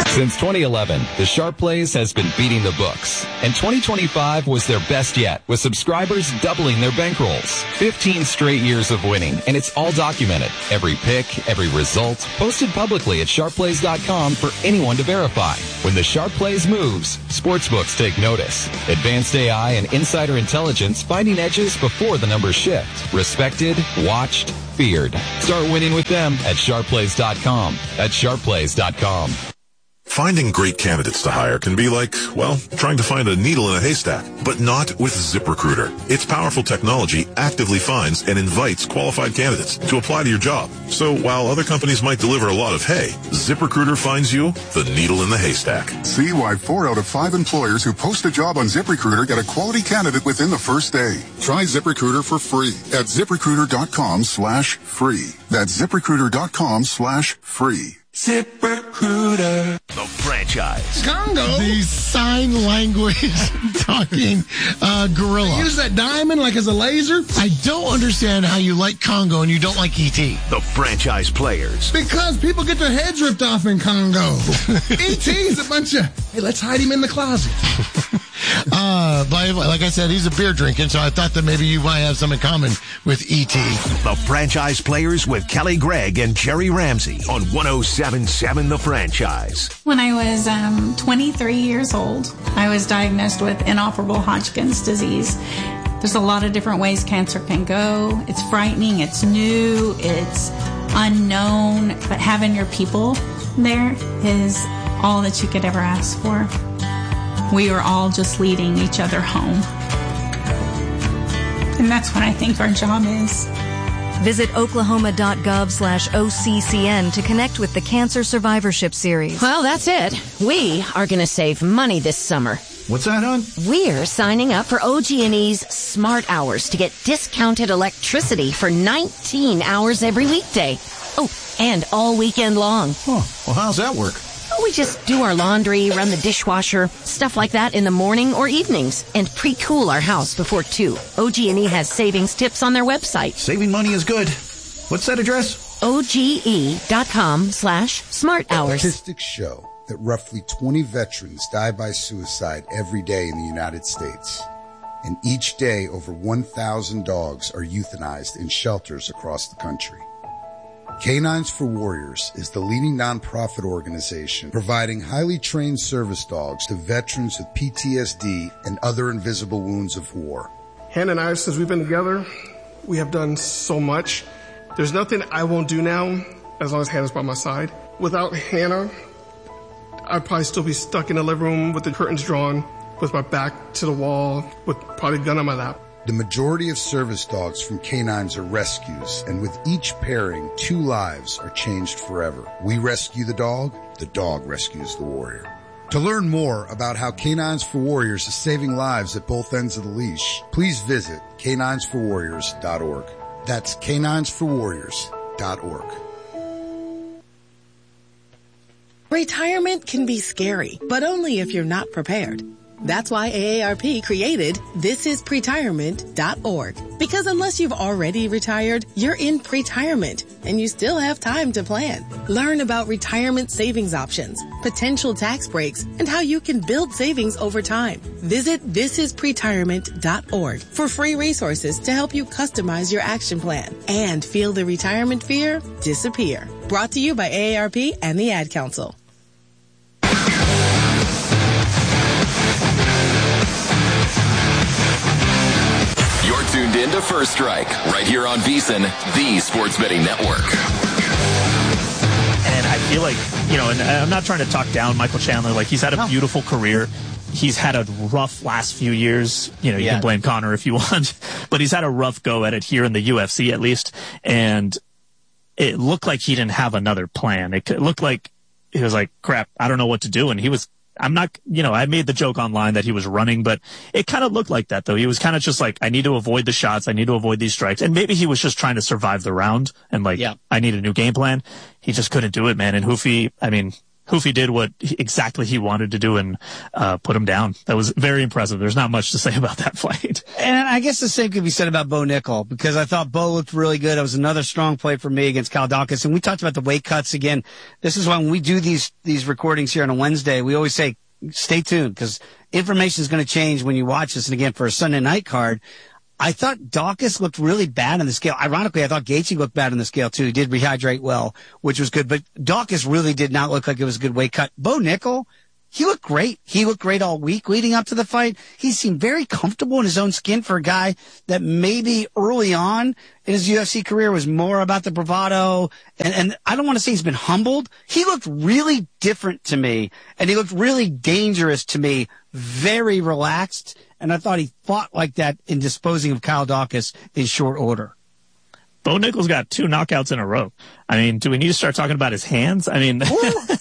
Since 2011, the Sharp Plays has been beating the books, and 2025 was their best yet, with subscribers doubling their bankrolls. 15 straight years of winning, and it's all documented. Every pick, every result, posted publicly at sharpplays.com for anyone to verify. When the Sharp Plays moves, sportsbooks take notice. Advanced AI and insider intelligence finding edges before the numbers shift. Respected, watched, feared. Start winning with them at sharpplays.com. That's sharpplays.com. Finding great candidates to hire can be like, well, trying to find a needle in a haystack, but not with ZipRecruiter. Its powerful technology actively finds and invites qualified candidates to apply to your job. So while other companies might deliver a lot of hay, ZipRecruiter finds you the needle in the haystack. See why 4 out of 5 employers who post a job on ZipRecruiter get a quality candidate within the first day. Try ZipRecruiter for free at ZipRecruiter.com/free. That's ZipRecruiter.com/free. ZipRecruiter. The franchise. Congo. The sign language talking gorilla. Use that diamond like as a laser? I don't understand how you like Congo and you don't like E.T. The franchise players. Because people get their heads ripped off in Congo. E.T.'s a bunch of, hey, let's hide him in the closet. But like I said, he's a beer drinking, so I thought that maybe you might have some in common with E.T. The franchise players with Kelly Gregg and Jerry Ramsey on 107.7 The Franchise. When I was 23 years old, I was diagnosed with inoperable Hodgkin's disease. There's a lot of different ways cancer can go. It's frightening, it's new, it's unknown, but having your people there is all that you could ever ask for. We were all just leading each other home. And that's what I think our job is. Visit oklahoma.gov/OCCN to connect with the Cancer Survivorship Series. Well, that's it. We are going to save money this summer. What's that, hon? We're signing up for OG&E's Smart Hours to get discounted electricity for 19 hours every weekday. Oh, and all weekend long. Oh, well, how's that work? We just do our laundry, run the dishwasher, stuff like that in the morning or evenings, and pre-cool our house before 2. OG&E has savings tips on their website. Saving money is good. What's that address? OGE.com/SmartHours. Statistics show that roughly 20 veterans die by suicide every day in the United States. And each day, over 1,000 dogs are euthanized in shelters across the country. Canines for Warriors is the leading nonprofit organization providing highly trained service dogs to veterans with PTSD and other invisible wounds of war. Hannah and I, since we've been together, we have done so much. There's nothing I won't do now as long as Hannah's by my side. Without Hannah, I'd probably still be stuck in the living room with the curtains drawn, with my back to the wall, with probably a gun on my lap. The majority of service dogs from canines are rescues, and with each pairing, 2 lives are changed forever. We rescue the dog rescues the warrior. To learn more about how Canines for Warriors is saving lives at both ends of the leash, please visit caninesforwarriors.org. That's caninesforwarriors.org. Retirement can be scary, but only if you're not prepared. That's why AARP created thisispretirement.org. Because unless you've already retired, you're in pretirement, and you still have time to plan. Learn about retirement savings options, potential tax breaks, and how you can build savings over time. Visit thisispretirement.org for free resources to help you customize your action plan and feel the retirement fear disappear. Brought to you by AARP and the Ad Council. You're tuned in to First Strike, right here on VEASAN, the Sports Betting Network. And I feel like, and I'm not trying to talk down Michael Chandler. Like, he's had a beautiful career. He's had a rough last few years. You can blame Conor if you want, but he's had a rough go at it here in the UFC at least. And it looked like he didn't have another plan. It looked like he was like, crap, I don't know what to do. And I made the joke online that he was running, but it kind of looked like that, though. He was kind of just like, I need to avoid the shots. I need to avoid these strikes. And maybe he was just trying to survive the round and I need a new game plan. He just couldn't do it, man. And Houfi, Hoofy did what exactly he wanted to do and put him down. That was very impressive. There's not much to say about that fight. And I guess the same could be said about Bo Nickel, because I thought Bo looked really good. It was another strong play for me against Kyle Dawkins. And we talked about the weight cuts again. This is why when we do these recordings here on a Wednesday, we always say, stay tuned, because information is going to change when you watch this. And again, for a Sunday night card, I thought Dawkins looked really bad on the scale. Ironically, I thought Gaethje looked bad on the scale too. He did rehydrate well, which was good, but Dawkins really did not look like it was a good weight cut. Bo Nickel, he looked great. He looked great all week leading up to the fight. He seemed very comfortable in his own skin for a guy that maybe early on in his UFC career was more about the bravado. And I don't want to say he's been humbled. He looked really different to me, and he looked really dangerous to me, very relaxed. And I thought he fought like that in disposing of Kyle Dawkins in short order. Bo Nickel's got 2 knockouts in a row. I mean, do we need to start talking about his hands? I mean,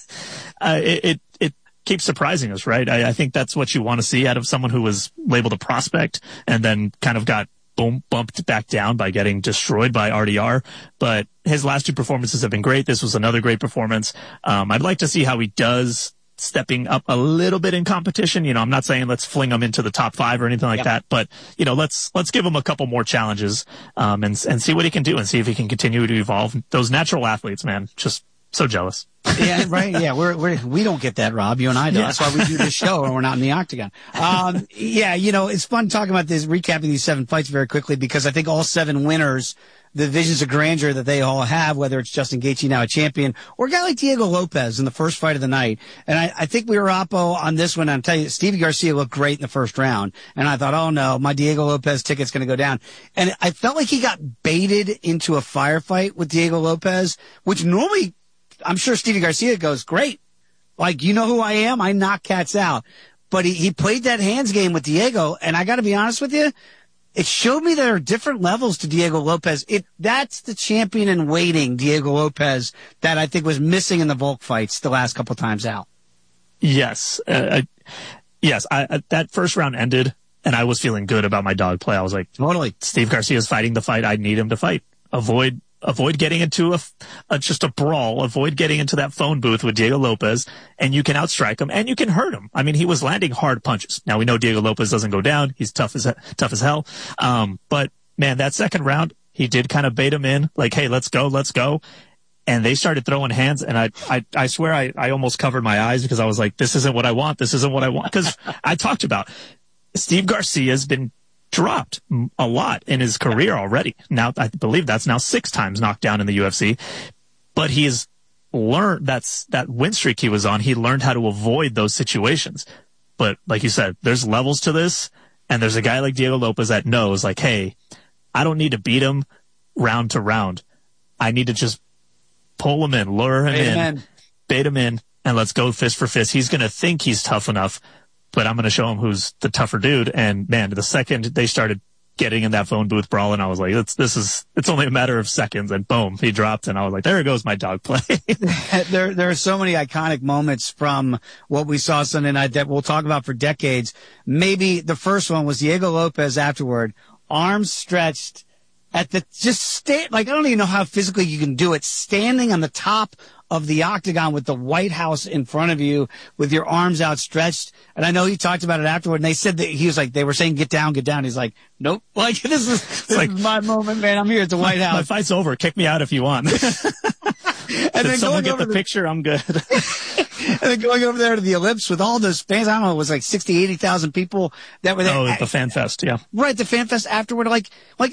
it keeps surprising us, right? I think that's what you want to see out of someone who was labeled a prospect and then kind of got bumped back down by getting destroyed by RDR. But his last 2 performances have been great. This was another great performance. I'd like to see how he does stepping up a little bit in competition. You know, I'm not saying let's fling him into the top 5 or anything like that, but you know, let's give him a couple more challenges, and see what he can do and see if he can continue to evolve. Those natural athletes, man, just so jealous. Yeah, right. Yeah, we don't get that, Rob. You and I don't. That's why we do this show and we're not in the octagon. Yeah, you know, it's fun talking about this, recapping these 7 fights very quickly, because I think all 7 winners, the visions of grandeur that they all have, whether it's Justin Gaethje, now a champion, or a guy like Diego Lopez in the first fight of the night. And I think we were oppo on this one. I'll tell you, Stevie Garcia looked great in the first round. And I thought, oh no, my Diego Lopez ticket's going to go down. And I felt like he got baited into a firefight with Diego Lopez, which normally, I'm sure Stevie Garcia goes, great. Like, you know who I am? I knock cats out. But he played that hands game with Diego. And I got to be honest with you, it showed me there are different levels to Diego Lopez. That's the champion in waiting, Diego Lopez, that I think was missing in the Volk fights the last couple times out. Yes. That first round ended, and I was feeling good about my dog play. I was like, totally. Steve Garcia's fighting the fight I need him to fight. Avoid getting into just a brawl. Avoid getting into that phone booth with Diego Lopez, and you can outstrike him and you can hurt him. I mean, he was landing hard punches. Now we know Diego Lopez doesn't go down. He's tough as hell. But man, that second round, he did kind of bait him in, like, hey, let's go. And they started throwing hands, and I swear I almost covered my eyes, because I was like, this isn't what I want. Because I talked about Steve Garcia's been dropped a lot in his career already. Now, I believe that's now 6 times knocked down in the UFC, but he has learned that win streak he was on. He learned how to avoid those situations. But like you said, there's levels to this, and there's a guy like Diego Lopez that knows, like, hey, I don't need to beat him round to round. I need to just pull him in, lure him in, bait him in, and let's go fist for fist. He's going to think he's tough enough, but I'm going to show him who's the tougher dude. And man, the second they started getting in that phone booth brawling, I was like, it's only a matter of seconds, and boom, he dropped, and I was like, there goes my dog play. There are so many iconic moments from what we saw Sunday night that we'll talk about for decades. Maybe the first one was Diego Lopez afterward, arms stretched at the, I don't even know how physically you can do it, standing on the top of the octagon with the White House in front of you with your arms outstretched. And I know he talked about it afterward, and they said that he was like, they were saying, get down. He's like, nope. Like, this is my moment, man. I'm here at the White House. My fight's over. Kick me out if you want. And then someone get the picture, I'm good. And then going over there to the Ellipse with all those fans, I don't know, it was like 60, 80,000 people that were there. Oh, the Fan Fest, yeah. Right, the Fan Fest afterward. Like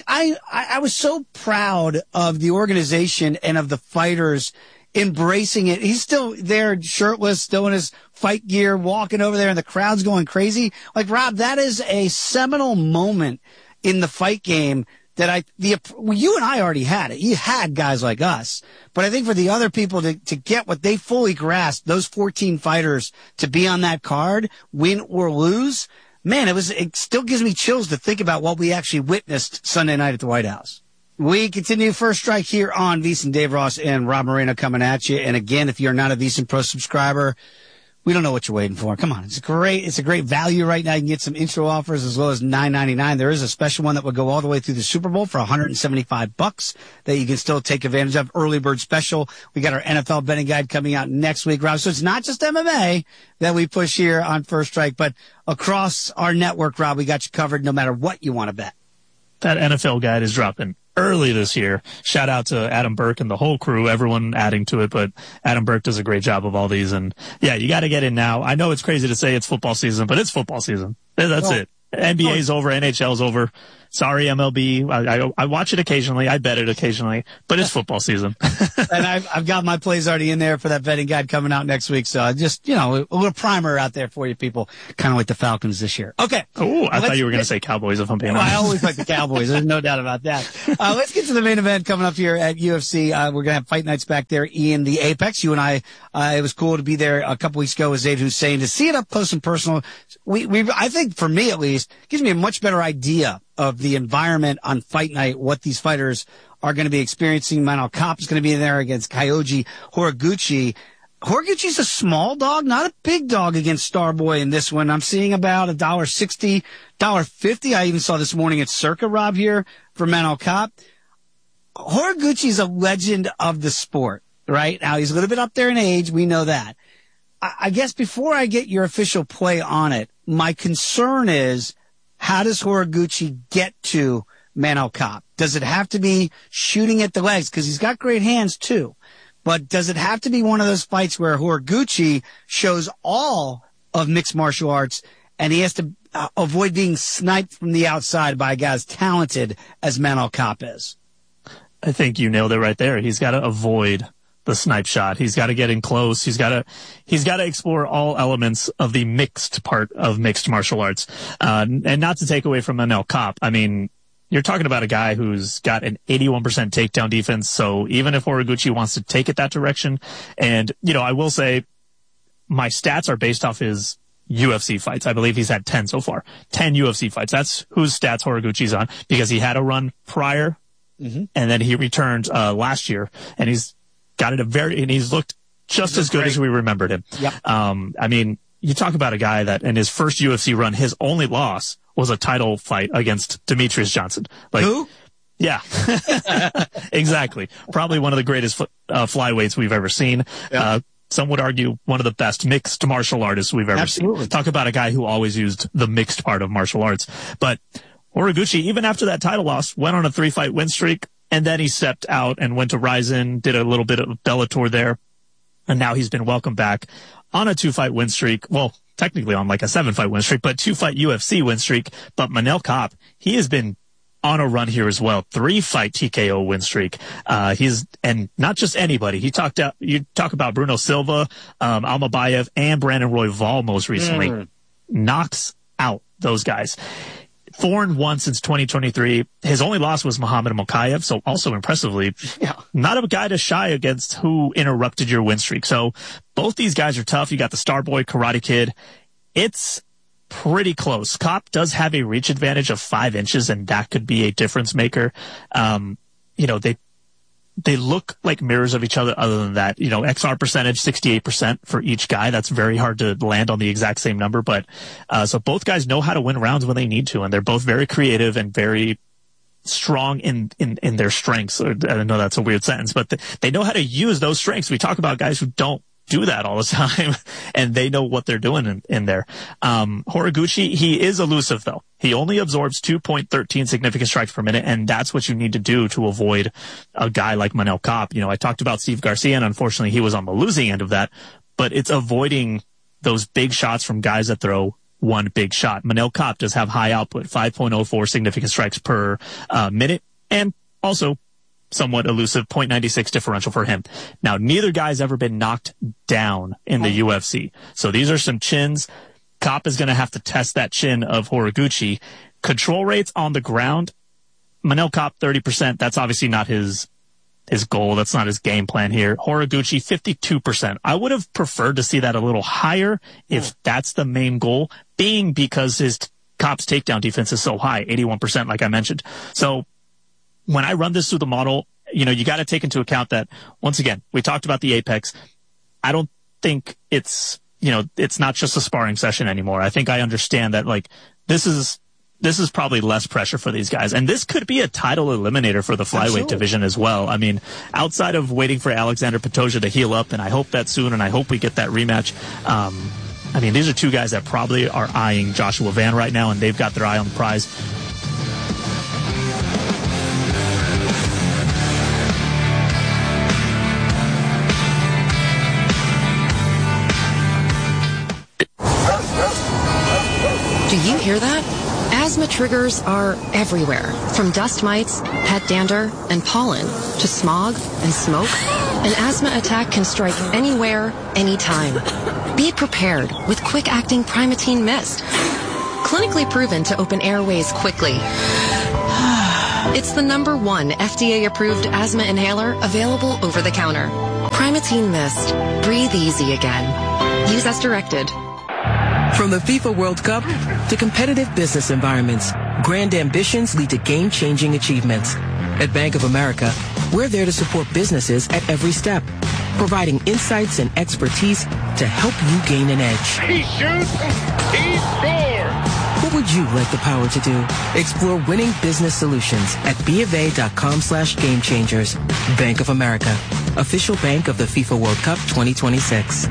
I was so proud of the organization and of the fighters embracing it. He's still there, shirtless, still in his fight gear, walking over there, and the crowd's going crazy. Like, Rob, that is a seminal moment in the fight game that you and I already had it. You had guys like us. But I think for the other people to get what they fully grasped, those 14 fighters to be on that card, win or lose, man, it still gives me chills to think about what we actually witnessed Sunday night at the White House. We continue First Strike here on VSiN. Dave Ross and Rob Moreno coming at you. And again, if you're not a VSiN Pro subscriber, We don't know what you're waiting for. Come on. It's a great value right now. You can get some intro offers as low as $9.99. There is a special one that would go all the way through the Super Bowl for $175 that you can still take advantage of. Early bird special. We got our NFL betting guide coming out next week, Rob. So it's not just MMA that we push here on First Strike, but across our network, Rob, we got you covered no matter what you want to bet. That NFL guide is dropping early this year. Shout out to Adam Burke and the whole crew, everyone adding to it, but Adam Burke does a great job of all these. And yeah, you got to get in now. I know it's crazy to say it's football season, but it's football season. That's it. NBA's over, NHL's over. Sorry, MLB. I watch it occasionally. I bet it occasionally, but it's football season. And I've got my plays already in there for that betting guide coming out next week. So just, a little primer out there for you people, kind of like the Falcons this year. Okay. Oh, I thought you were going to say Cowboys if I'm being honest. I always like the Cowboys. There's no doubt about that. Let's get to the main event coming up here at UFC. We're going to have fight nights back there in the Apex. You and I, it was cool to be there a couple weeks ago with Zayd Hussein to see it up close and personal. I think for me at least, gives me a much better idea of the environment on fight night, what these fighters are going to be experiencing. Manel Kape is going to be in there against Kyoji Horiguchi. Horiguchi's a small dog, not a big dog against Starboy in this one. I'm seeing about $1.60, $1.50. I even saw this morning at Circa, Rob, here for Manel Kape. Horiguchi's a legend of the sport, right? Now, he's a little bit up there in age. We know that. I guess before I get your official play on it, my concern is, how does Horiguchi get to Manel Kape? Does it have to be shooting at the legs? Because he's got great hands, too. But does it have to be one of those fights where Horiguchi shows all of mixed martial arts and he has to avoid being sniped from the outside by a guy as talented as Manel Kape is? I think you nailed it right there. He's got to avoid the snipe shot. He's got to get in close. He's got to explore all elements of the mixed part of mixed martial arts. And not to take away from Manel Kape. I mean, you're talking about a guy who's got an 81% takedown defense. So even if Horiguchi wants to take it that direction, and, I will say my stats are based off his UFC fights. I believe he's had 10 so far. 10 UFC fights. That's whose stats Horiguchi's on, because he had a run prior, and then he returned last year, and he's got it and he's looked just as good as we remembered him. Yep. I mean, you talk about a guy that in his first UFC run, his only loss was a title fight against Demetrius Johnson. Who? Yeah, exactly. Probably one of the greatest flyweights we've ever seen. Yep. Some would argue one of the best mixed martial artists we've ever seen. Talk about a guy who always used the mixed part of martial arts. But Horiguchi, even after that title loss, went on a 3-fight win streak. And then he stepped out and went to Rizin, did a little bit of Bellator there. And now he's been welcomed back on a 2-fight win streak. Well, technically on like a 7-fight win streak, but 2-fight UFC win streak. But Manel Kape, he has been on a run here as well. 3-fight TKO win streak. And not just anybody. You talk about Bruno Silva, Almabayev, and Brandon Royval most recently. Knocks out those guys. 4-1 since 2023. His only loss was Muhammad Mokaev, so also impressively, not a guy to shy against who interrupted your win streak. So both these guys are tough. You got the Starboy, Karate Kid. It's pretty close. Kape does have a reach advantage of 5 inches, and that could be a difference maker. They look like mirrors of each other. Other than that, XR percentage, 68% for each guy. That's very hard to land on the exact same number. But, so both guys know how to win rounds when they need to. And they're both very creative and very strong in their strengths. I know that's a weird sentence, but they know how to use those strengths. We talk about guys who don't do that all the time, and they know what they're doing in there. Horiguchi, he is elusive though. He only absorbs 2.13 significant strikes per minute, and that's what you need to do to avoid a guy like Manel Kape. I talked about Steve Garcia, and unfortunately he was on the losing end of that, but it's avoiding those big shots from guys that throw one big shot. Manel Kape does have high output, 5.04 significant strikes per minute, and also somewhat elusive 0.96 differential for him. Now, neither guy's ever been knocked down in the UFC. So these are some chins. Kape is going to have to test that chin of Horiguchi. Control rates on the ground, Manel Kape 30%. That's obviously not his goal. That's not his game plan here. Horiguchi 52%. I would have preferred to see that a little higher if that's the main goal, being because Kape's takedown defense is so high, 81%, like I mentioned. So when I run this through the model, you got to take into account that, once again, we talked about the Apex. I don't think it's it's not just a sparring session anymore. I think I understand that, like, this is probably less pressure for these guys. And this could be a title eliminator for the flyweight division as well. I mean, outside of waiting for Alexander Pantoja to heal up, and I hope that soon, and I hope we get that rematch. I mean, these are two guys that probably are eyeing Joshua Van right now, and they've got their eye on the prize. Do you hear that? Asthma triggers are everywhere, from dust mites, pet dander, and pollen, to smog and smoke. An asthma attack can strike anywhere, anytime. Be prepared with quick-acting Primatene Mist. Clinically proven to open airways quickly. It's the #1 FDA-approved asthma inhaler available over the counter. Primatene Mist. Breathe easy again. Use as directed. From the FIFA World Cup to competitive business environments, grand ambitions lead to game-changing achievements. At Bank of America, we're there to support businesses at every step, providing insights and expertise to help you gain an edge. He shoots, he scores! What would you like the power to do? Explore winning business solutions at BofA.com/gamechangers. Bank of America, official bank of the FIFA World Cup 2026.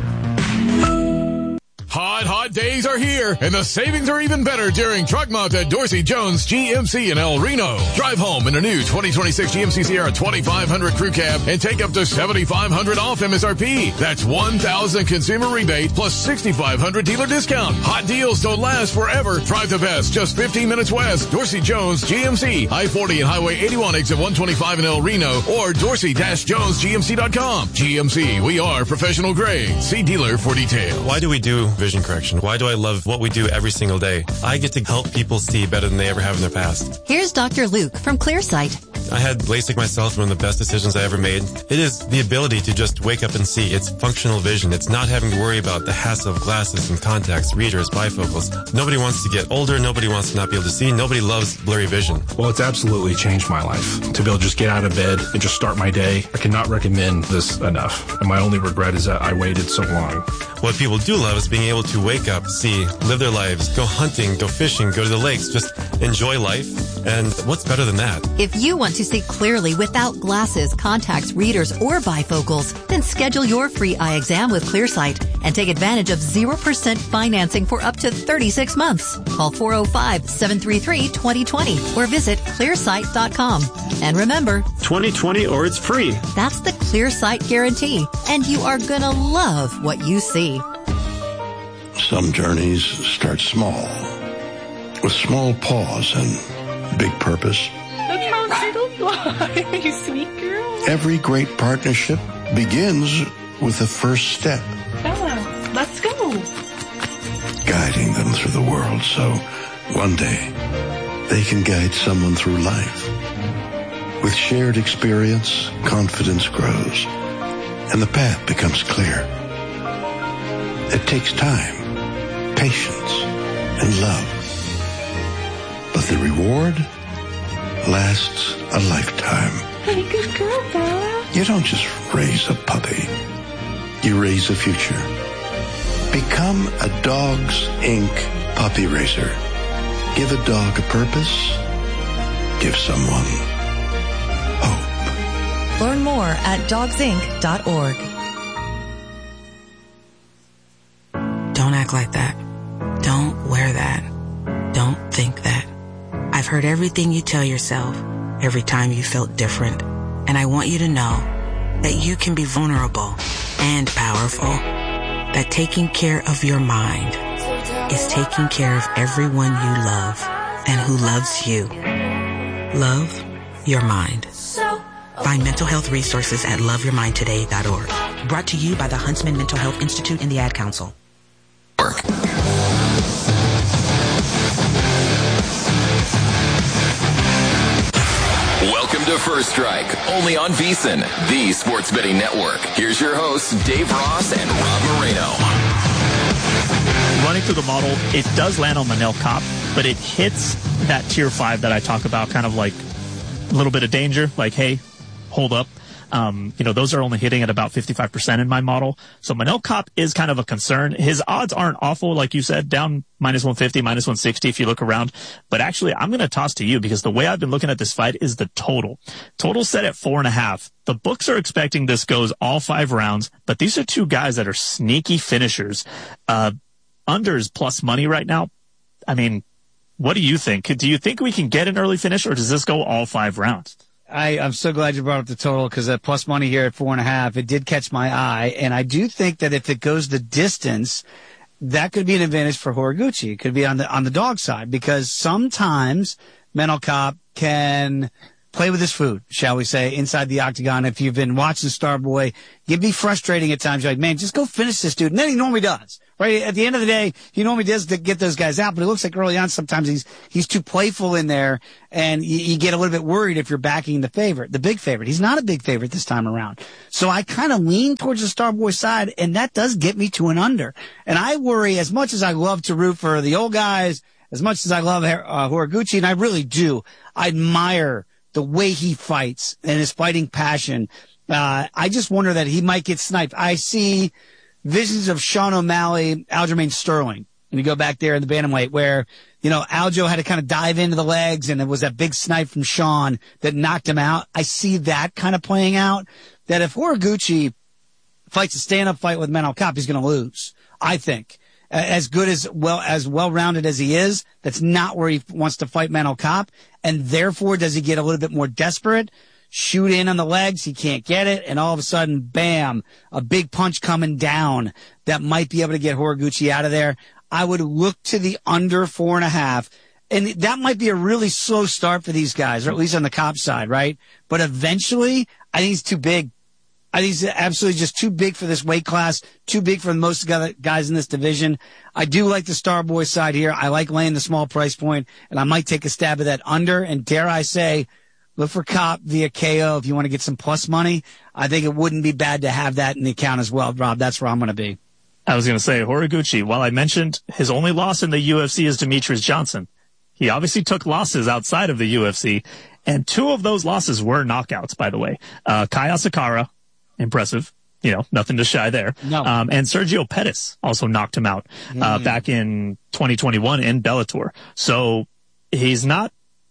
Hot days are here, and the savings are even better during Truck Month at Dorsey Jones GMC in El Reno. Drive home in a new 2026 GMC Sierra 2500 Crew Cab and take up to $7,500 off MSRP. That's $1,000 consumer rebate plus $6,500 dealer discount. Hot deals don't last forever. Drive the best, just 15 minutes west. Dorsey Jones GMC, I-40 and Highway 81, exit 125 in El Reno, or dorsey-jonesgmc.com. GMC, we are professional grade. See dealer for details. Why do we do vision correction? Why do I love what we do every single day? I get to help people see better than they ever have in their past. Here's Dr. Luke from Clearsight. I had LASIK myself, one of the best decisions I ever made. It is the ability to just wake up and see. It's functional vision. It's not having to worry about the hassle of glasses and contacts, readers, bifocals. Nobody wants to get older. Nobody wants to not be able to see. Nobody loves blurry vision. Well, it's absolutely changed my life. To be able to just get out of bed and just start my day, I cannot recommend this enough. And my only regret is that I waited so long. What people do love is being able to wake up, see, live their lives, go hunting, go fishing, go to the lakes, just enjoy life. And what's better than that? If you want to see clearly without glasses, contacts, readers, or bifocals, then schedule your free eye exam with Clearsight and take advantage of 0% financing for up to 36 months. Call 405-733-2020 or visit clearsight.com. And remember, 2020 or it's free. That's the Clearsight guarantee, and you are gonna love what you see. Some journeys start small, with small pause and big purpose. That's how turtles fly, you sweet girl. Every great partnership begins with the first step. Bella, let's go. Guiding them through the world so one day they can guide someone through life. With shared experience, confidence grows, and the path becomes clear. It takes time, patience, and love. But the reward lasts a lifetime. Hey, good girl, Bella. You don't just raise a puppy. You raise a future. Become a Dogs Inc. puppy raiser. Give a dog a purpose. Give someone hope. Learn more at dogsinc.org. Don't act like that. Don't wear that. Don't think that. I've heard everything you tell yourself every time you felt different. And I want you to know that you can be vulnerable and powerful. That taking care of your mind is taking care of everyone you love and who loves you. Love your mind. Find mental health resources at loveyourmindtoday.org. Brought to you by the Huntsman Mental Health Institute and the Ad Council. Welcome to First Strike, only on VSiN, the sports betting network. Here's your hosts, Dave Ross and Rob Moreno. Running through the model, it does land on Manel Kopp, but it hits that tier 5 that I talk about, kind of like a little bit of danger, like, hey, hold up. Those are only hitting at about 55% in my model. So Manel Kape is kind of a concern. His odds aren't awful, like you said, down -150, -160 if you look around. But actually, I'm going to toss to you because the way I've been looking at this fight is the total. Total set at 4.5. The books are expecting this goes all 5 rounds, but these are two guys that are sneaky finishers. Unders plus money right now. I mean, what do you think? Do you think we can get an early finish, or does this go all 5 rounds? I'm so glad you brought up the total because that plus money here at 4.5, it did catch my eye. And I do think that if it goes the distance, that could be an advantage for Horiguchi. It could be on the dog side because sometimes Manel Kape can play with his food, shall we say, inside the octagon. If you've been watching Starboy, it'd be frustrating at times. You're like, man, just go finish this dude. And then he normally does, right? At the end of the day, he normally does to get those guys out, but it looks like early on sometimes he's too playful in there, and you get a little bit worried if you're backing the favorite, the big favorite. He's not a big favorite this time around. So I kind of lean towards the Starboy side, and that does get me to an under. And I worry, as much as I love to root for the old guys, as much as I love Horiguchi, and I really do, I admire the way he fights and his fighting passion. I just wonder that he might get sniped. I see visions of Sean O'Malley, Aljamain Sterling. And you go back there in the bantamweight where, Aljo had to kind of dive into the legs and it was that big snipe from Sean that knocked him out. I see that kind of playing out, that if Horiguchi fights a stand-up fight with Manel Kape, he's going to lose, I think. As good as well-rounded as he is, that's not where he wants to fight Manel Kape. And therefore, does he get a little bit more desperate? Shoot in on the legs, he can't get it, and all of a sudden, bam, a big punch coming down that might be able to get Horiguchi out of there. I would look to the under 4.5. And that might be a really slow start for these guys, or at least on the Kape side, right? But eventually, I think he's too big. I think he's absolutely just too big for this weight class, too big for most guys in this division. I do like the Starboy side here. I like laying the small price point, and I might take a stab at that under. And dare I say, look for Kape via KO if you want to get some plus money. I think it wouldn't be bad to have that in the account as well, Rob. That's where I'm going to be. I was going to say, Horiguchi, while I mentioned his only loss in the UFC is Demetrius Johnson, he obviously took losses outside of the UFC, and 2 of those losses were knockouts, by the way. Kai Asakara, impressive. Nothing to shy there. No. And Sergio Pettis also knocked him out, back in 2021 in Bellator. So he's not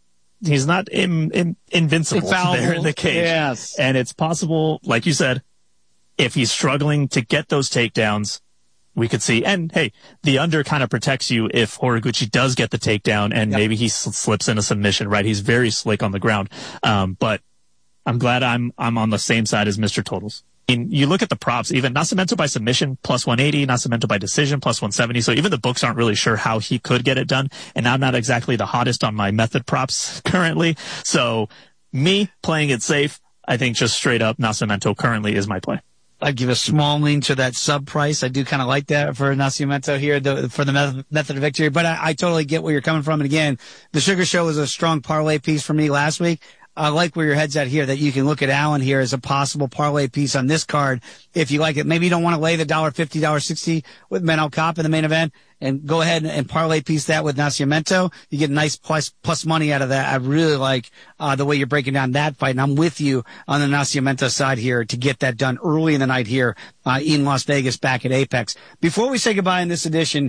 invincible there in the cage. Yes. And it's possible, like you said, if he's struggling to get those takedowns, we could see. And hey, the under kind of protects you if Horiguchi does get the takedown and maybe he slips in a submission, right? He's very slick on the ground. But I'm glad I'm on the same side as Mr. Totals. I mean, you look at the props, even Nascimento by submission, plus 180, Nascimento by decision, plus 170. So even the books aren't really sure how he could get it done. And I'm not exactly the hottest on my method props currently. So me playing it safe, I think just straight up Nascimento currently is my play. I'd give a small lean to that sub price. I do kind of like that for Nascimento here for the method of victory. But I totally get where you're coming from. And again, the Sugar Show was a strong parlay piece for me last week. I like where your head's at here, that you can look at Allen here as a possible parlay piece on this card if you like it. Maybe you don't want to lay the $1.50, $1.60 with Manel Kape in the main event and go ahead and parlay piece that with Nascimento. You get nice plus money out of that. I really like the way you're breaking down that fight, and I'm with you on the Nascimento side here to get that done early in the night here in Las Vegas back at Apex. Before we say goodbye in this edition,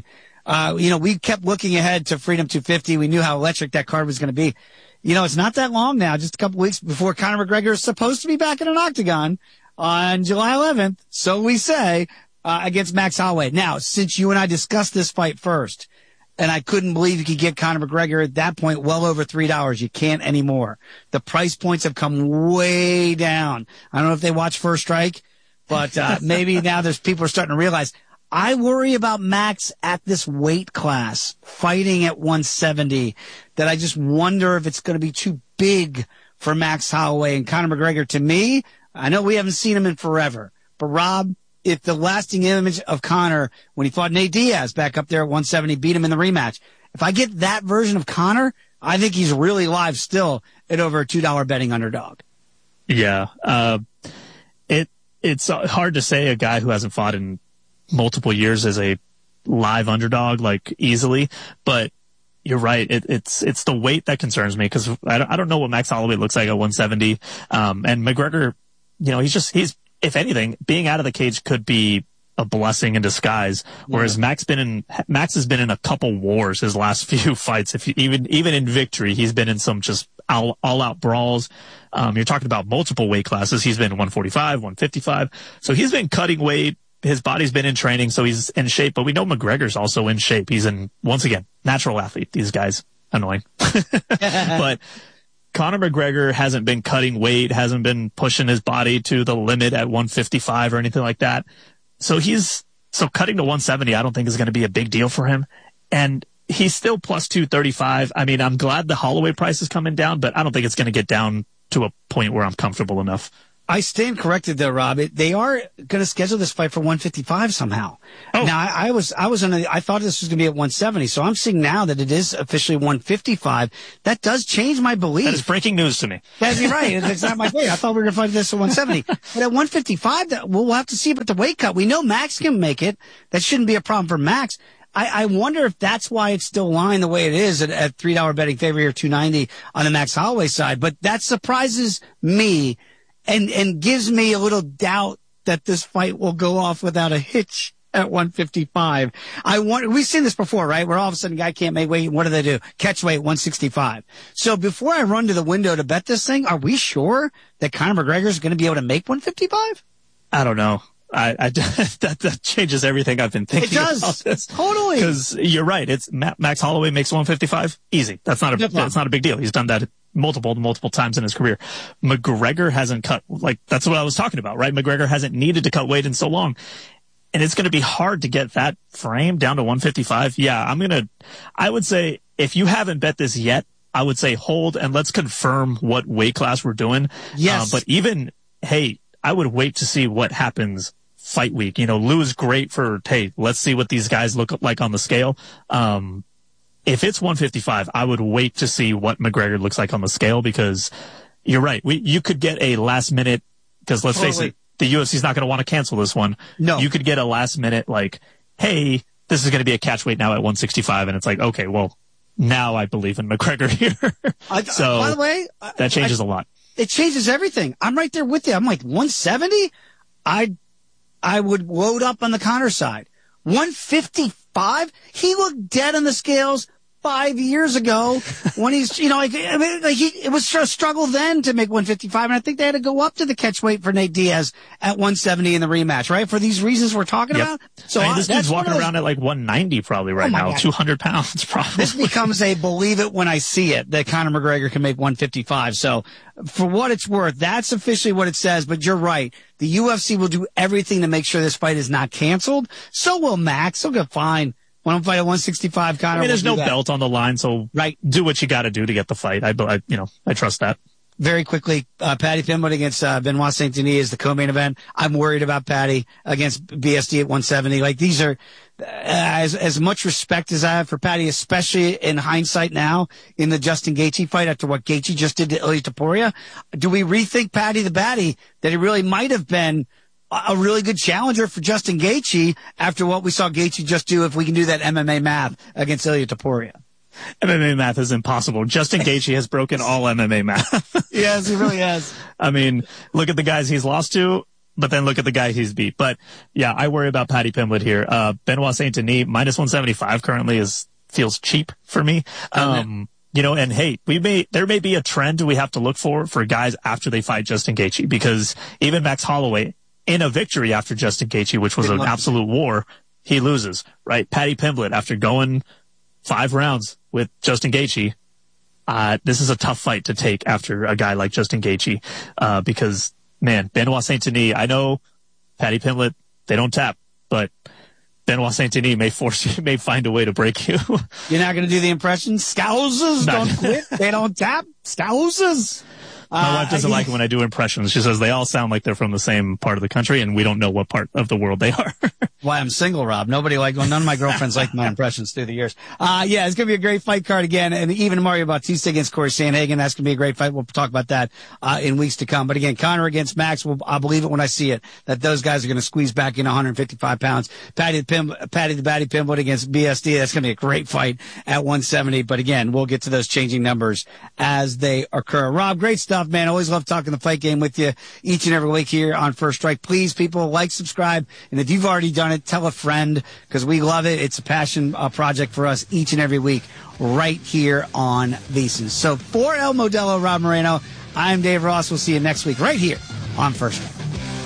we kept looking ahead to Freedom 250. We knew how electric that card was going to be. It's not that long now, just a couple weeks before Conor McGregor is supposed to be back in an octagon on July 11th, so we say, against Max Holloway. Now, since you and I discussed this fight first, and I couldn't believe you could get Conor McGregor at that point well over $3. You can't anymore. The price points have come way down. I don't know if they watch First Strike, but maybe now people are starting to realize. I worry about Max at this weight class, fighting at 170, that I just wonder if it's going to be too big for Max Holloway. And Conor McGregor, to me, I know we haven't seen him in forever, but Rob, if the lasting image of Conor when he fought Nate Diaz back up there at 170, beat him in the rematch, if I get that version of Conor, I think he's really live still at over a $2 betting underdog. Yeah. It's hard to say a guy who hasn't fought in multiple years as a live underdog, like easily, but you're right. It's the weight that concerns me because I don't know what Max Holloway looks like at 170. And McGregor he's if anything, being out of the cage could be a blessing in disguise. Whereas Max has been in a couple wars his last few fights. Even in victory, he's been in some just all out brawls. You're talking about multiple weight classes. He's been 145, 155. So he's been cutting weight. His body's been in training, so he's in shape. But we know McGregor's also in shape. He's once again, natural athlete. These guys, annoying. But Conor McGregor hasn't been cutting weight, hasn't been pushing his body to the limit at 155 or anything like that. So cutting to 170, I don't think is going to be a big deal for him. And he's still plus 235. I mean, I'm glad the Holloway price is coming down, but I don't think it's going to get down to a point where I'm comfortable enough. I stand corrected though, Rob. They are going to schedule this fight for 155 somehow. Oh. Now I thought this was going to be at 170. So I'm seeing now that it is officially 155. That does change my belief. That is breaking news to me. That's right. It's not my way. I thought we were going to fight this at 170. But at 155, we'll have to see about the weight cut. We know Max can make it. That shouldn't be a problem for Max. I wonder if that's why it's still lying the way it is at $3 betting favorite or 290 on the Max Holloway side. But that surprises me. And gives me a little doubt that this fight will go off without a hitch at 155. We've seen this before, right? Where all of a sudden a guy can't make weight. What do? Catch weight 165. So before I run to the window to bet this thing, are we sure that Conor McGregor is going to be able to make 155? I don't know. That changes everything I've been thinking about this. Totally. Because you're right. It's Max Holloway makes 155 easy. That's not a big deal. He's done that multiple times in his career. McGregor hasn't cut, that's what I was talking about, right? McGregor hasn't needed to cut weight in so long. And it's going to be hard to get that frame down to 155. Yeah, I would say if you haven't bet this yet, I would say hold and let's confirm what weight class we're doing. Yes. But I would wait to see what happens fight week. Lou is great for, let's see what these guys look like on the scale. If it's 155, I would wait to see what McGregor looks like on the scale because you're right. You could get a last minute, because let's face it, the UFC's not going to want to cancel this one. No. You could get a last minute hey, this is going to be a catch weight now at 165. And it's okay, well, now I believe in McGregor here. So by the way, that changes a lot. It changes everything. I'm right there with you. I'm 170. I would load up on the Conor side. 155. He looked dead on the scales 5 years ago when he's, it was a struggle then to make 155. And I think they had to go up to the catch weight for Nate Diaz at 170 in the rematch, right? For these reasons we're talking about. So this dude's walking around at 190 probably right now, God. 200 pounds probably. This becomes a believe it when I see it that Conor McGregor can make 155. So for what it's worth, that's officially what it says. But you're right. The UFC will do everything to make sure this fight is not canceled. So will Max. He'll get fine. When I'm fighting at 165, Conor. There's no belt on the line, so do what you got to do to get the fight. I trust that. Very quickly, Paddy Pimblett against Benoit Saint Denis is the co-main event. I'm worried about Paddy against BSD at 170. These are as much respect as I have for Paddy, especially in hindsight now in the Justin Gaethje fight after what Gaethje just did to Ilia Topuria. Do we rethink Paddy the Baddy that he really might have been a really good challenger for Justin Gaethje after what we saw Gaethje just do if we can do that MMA math against Ilia Topuria? MMA math is impossible. Justin Gaethje has broken all MMA math. Yes, he really has. Look at the guys he's lost to, but then look at the guy he's beat. But yeah, I worry about Paddy Pimblett here. Benoit Saint Denis minus 175 currently feels cheap for me. And hey, there may be a trend we have to look for guys after they fight Justin Gaethje, because even Max Holloway, in a victory after Justin Gaethje, which was an absolute war, he loses, right? Paddy Pimblett, after going 5 rounds with Justin Gaethje, this is a tough fight to take after a guy like Justin Gaethje, because, man, Benoit Saint Denis, I know Paddy Pimblett, they don't tap, but Benoit Saint Denis may find a way to break you. You're not going to do the impression? Scousers don't quit. They don't tap. Scousers. My wife doesn't like it when I do impressions. She says they all sound like they're from the same part of the country, and we don't know what part of the world they are. Why I'm single, Rob. None of my girlfriends like my impressions through the years. It's going to be a great fight card again. And even Mario Bautista against Corey Sandhagen. That's going to be a great fight. We'll talk about that, in weeks to come. But again, Conor against Max, I'll believe it when I see it, that those guys are going to squeeze back in 155 pounds. Paddy the Baddy Pimblett against BSD. That's going to be a great fight at 170. But again, we'll get to those changing numbers as they occur. Rob, great stuff. off, man. Always love talking the fight game with you each and every week here on First Strike. Please, people, like, subscribe. And if you've already done it, tell a friend because we love it. It's a passion project for us each and every week right here on VSiN. So for El Modelo, Rob Moreno, I'm Dave Ross. We'll see you next week right here on First Strike.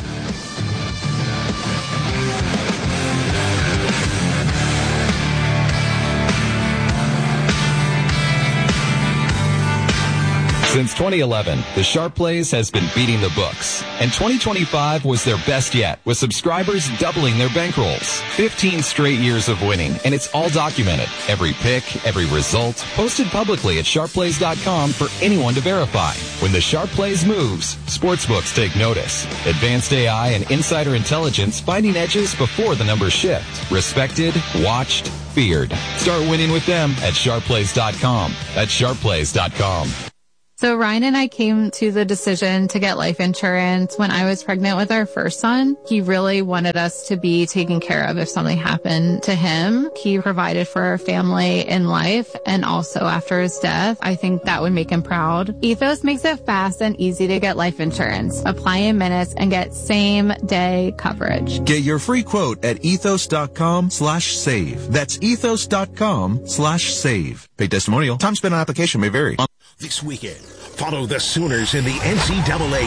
Since 2011, the Sharp Plays has been beating the books, and 2025 was their best yet, with subscribers doubling their bankrolls. 15 straight years of winning, and it's all documented. Every pick, every result, posted publicly at sharpplays.com for anyone to verify. When the Sharp Plays moves, sportsbooks take notice. Advanced AI and insider intelligence finding edges before the numbers shift. Respected, watched, feared. Start winning with them at sharpplays.com. That's sharpplays.com. So Ryan and I came to the decision to get life insurance when I was pregnant with our first son. He really wanted us to be taken care of if something happened to him. He provided for our family in life and also after his death. I think that would make him proud. Ethos makes it fast and easy to get life insurance. Apply in minutes and get same day coverage. Get your free quote at ethos.com/save. That's ethos.com/save. Pay testimonial. Time spent on application may vary. This weekend, follow the Sooners in the NCAA